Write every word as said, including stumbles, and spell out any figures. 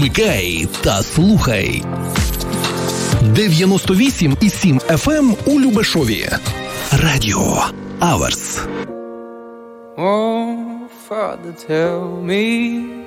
Вмикай та слухай. дев'яносто вісім і сім еф ем у Любешові. Радіо Аверс. Oh, Father, tell me